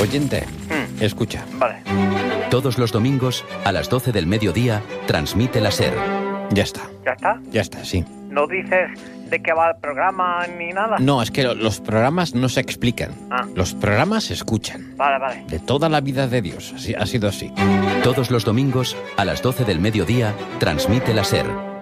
Oyente, escucha. Vale. Todos los domingos, a las 12 del mediodía, transmite la SER. Ya está. ¿Ya está? Ya está, sí. ¿No dices de qué va el programa ni nada? No, es que los programas no se explican. Ah. Los programas se escuchan. Vale. De toda la vida de Dios. Así, ha sido así. Todos los domingos, a las 12 del mediodía, transmite la SER.